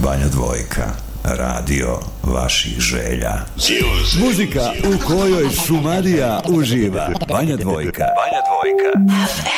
Banja Dvojka, radio vaših želja. Muzika u kojoj Šumadija uživa. Banja Dvojka.